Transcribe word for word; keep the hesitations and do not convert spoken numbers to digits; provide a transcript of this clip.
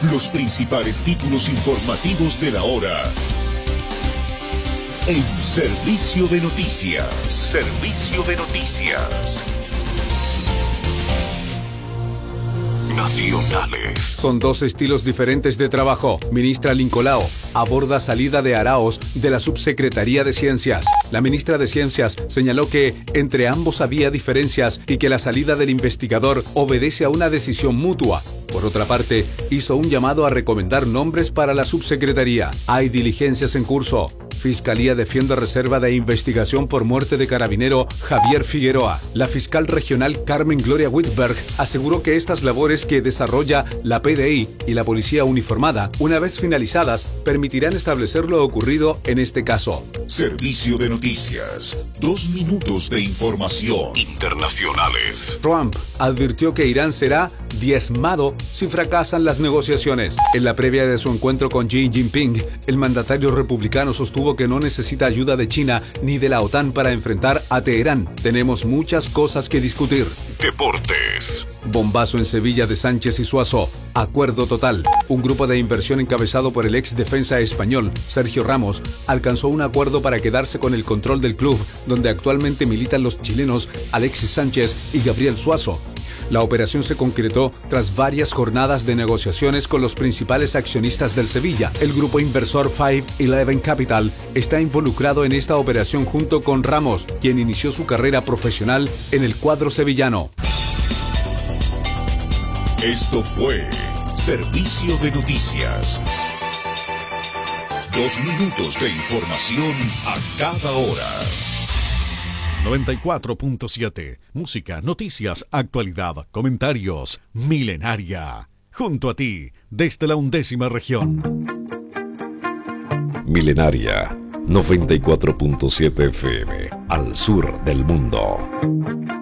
Los principales títulos informativos de la hora. En Servicio de Noticias. Servicio de Noticias. Nacionales. Son dos estilos diferentes de trabajo. Ministra Lincolao aborda salida de Araos de la Subsecretaría de Ciencias. La ministra de Ciencias señaló que entre ambos había diferencias y que la salida del investigador obedece a una decisión mutua. Por otra parte, hizo un llamado a recomendar nombres para la subsecretaría. Hay diligencias en curso. Fiscalía defiende reserva de investigación por muerte de carabinero Javier Figueroa. La fiscal regional Carmen Gloria Whitberg aseguró que estas labores que desarrolla la P D I y la policía uniformada, una vez finalizadas, permitirán establecer lo ocurrido en este caso. Servicio de Noticias. Dos minutos de información. Internacionales. Trump advirtió que Irán será diezmado si fracasan las negociaciones. En la previa de su encuentro con Xi Jinping, el mandatario republicano sostuvo que no necesita ayuda de China ni de la OTAN para enfrentar a Teherán. Tenemos muchas cosas que discutir. Deportes. Bombazo en Sevilla de Sánchez y Suazo. Acuerdo total. Un grupo de inversión encabezado por el ex defensa español, Sergio Ramos, alcanzó un acuerdo para quedarse con el control del club, donde actualmente militan los chilenos Alexis Sánchez y Gabriel Suazo. La operación se concretó tras varias jornadas de negociaciones con los principales accionistas del Sevilla. El grupo inversor cinco once Capital está involucrado en esta operación junto con Ramos, quien inició su carrera profesional en el cuadro sevillano. Esto fue Servicio de Noticias. Dos minutos de información a cada hora. noventa y cuatro punto siete. Música, noticias, actualidad, comentarios. Milenaria. Junto a ti, desde la undécima región. Milenaria. noventa y cuatro punto siete F M. Al sur del mundo.